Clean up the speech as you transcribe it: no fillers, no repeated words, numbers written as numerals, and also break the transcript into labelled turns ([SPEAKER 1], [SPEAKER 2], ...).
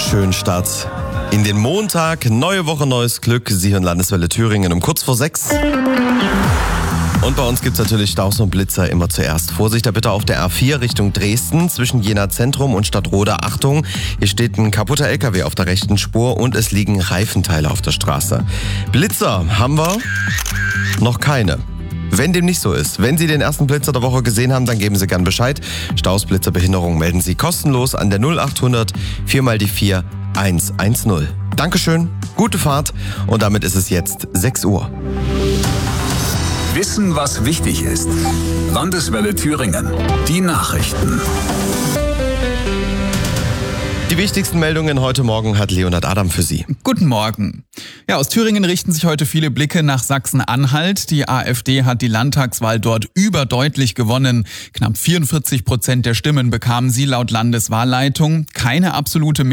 [SPEAKER 1] schönen Start in den Montag. Neue Woche, neues Glück. Sie hören Landeswelle Thüringen um kurz vor 6. Und bei uns gibt es natürlich Staus und Blitzer immer zuerst. Vorsicht da bitte auf der A4 Richtung Dresden zwischen Jena Zentrum und Stadtroda. Achtung, hier steht ein kaputter LKW auf der rechten Spur und es liegen Reifenteile auf der Straße. Blitzer haben wir noch keine. Wenn dem nicht so ist, wenn Sie den ersten Blitzer der Woche gesehen haben, dann geben Sie gern Bescheid. Staus, Blitzer, Behinderung melden Sie kostenlos an der 0800 4x4 110. Dankeschön, gute Fahrt und damit ist es jetzt 6 Uhr.
[SPEAKER 2] Wissen, was wichtig ist. Landeswelle Thüringen. Die Nachrichten.
[SPEAKER 1] Die wichtigsten Meldungen heute Morgen hat Leonhard Adam für Sie.
[SPEAKER 3] Guten Morgen. Ja, aus Thüringen richten sich heute viele Blicke nach Sachsen-Anhalt. Die AfD hat die Landtagswahl dort überdeutlich gewonnen. Knapp 44% der Stimmen bekamen sie laut Landeswahlleitung. Keine absolute